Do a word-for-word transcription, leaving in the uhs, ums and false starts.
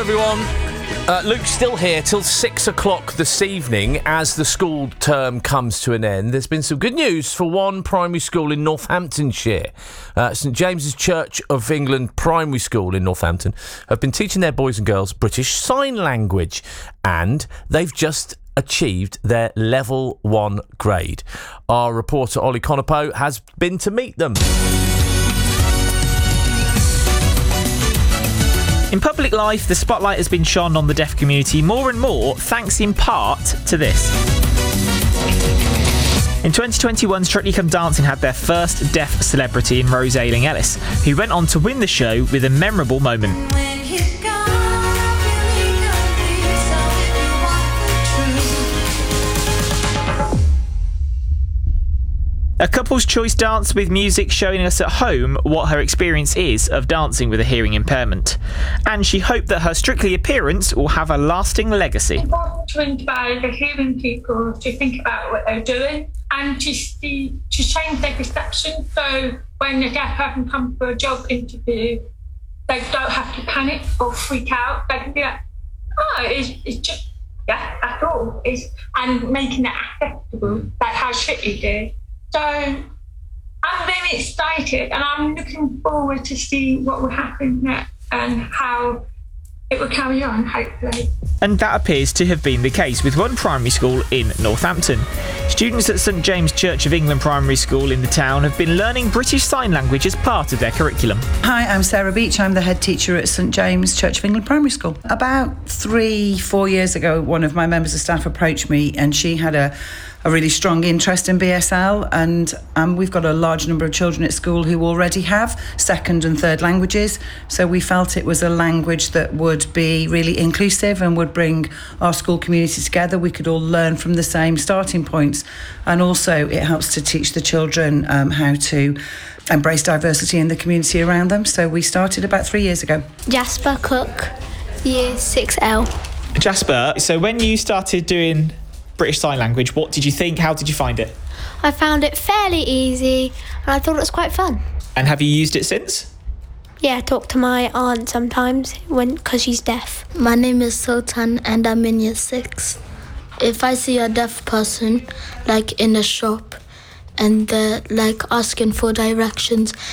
everyone. Uh, Luke's still here till six o'clock this evening as the school term comes to an end. There's been some good news for one primary school in Northamptonshire. Uh, St James's Church of England Primary School in Northampton have been teaching their boys and girls British Sign Language, and they've just achieved their level one grade. Our reporter Ollie Conopo has been to meet them. In public life, the spotlight has been shone on the deaf community more and more, thanks in part to this. In twenty twenty-one, Strictly Come Dancing had their first deaf celebrity in Rose Ayling-Ellis, who went on to win the show with a memorable moment. A couple's choice dance with music showing us at home what her experience is of dancing with a hearing impairment. And she hoped that her Strictly appearance will have a lasting legacy. It's important to inspire the hearing people to think about what they're doing and to see, to change their perception. So when the deaf person comes for a job interview, they don't have to panic or freak out. They can be like, oh, it's, it's just, yeah, that's all. It's, and making it acceptable, like how Strictly did. So I'm very excited and I'm looking forward to see what will happen next and how it will carry on, hopefully. And that appears to have been the case with one primary school in Northampton. Students at St James Church of England Primary School in the town have been learning British Sign Language as part of their curriculum. Hi, I'm Sarah Beach. I'm the head teacher at St James Church of England Primary School. About three, four years ago, one of my members of staff approached me and she had a a really strong interest in B S L, and um, we've got a large number of children at school who already have second and third languages, so we felt it was a language that would be really inclusive and would bring our school community together. We could all learn from the same starting points, and also it helps to teach the children um, how to embrace diversity in the community around them. So we started about three years ago. Jasper Cook, year six L. Jasper, so when you started doing British Sign Language, what did you think? How did you find it? I found it fairly easy and I thought it was quite fun. And have you used it since? Yeah, I talk to my aunt sometimes when because she's deaf. My name is Sultan and I'm in year six. If I see a deaf person, like in a shop, and they're like asking for directions,